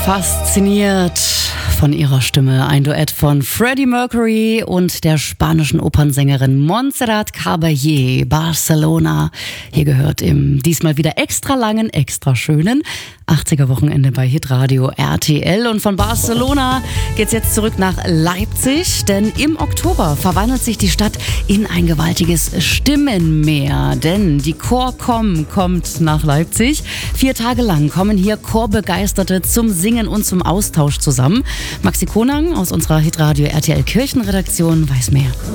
Fasziniert von ihrer Stimme. Ein Duett von Freddie Mercury und der spanischen Opernsängerin Montserrat Caballé. Barcelona. Hier gehört im diesmal wieder extra langen, extra schönen 80er Wochenende bei Hitradio RTL. Und von Barcelona geht's jetzt zurück nach Leipzig, denn im Oktober verwandelt sich die Stadt in ein gewaltiges Stimmenmeer. Denn die Chorcom kommt nach Leipzig. 4 Tage lang kommen hier Chorbegeisterte zum Singen und zum Austausch zusammen. Maxi Konang aus unserer Hitradio RTL Kirchenredaktion weiß mehr.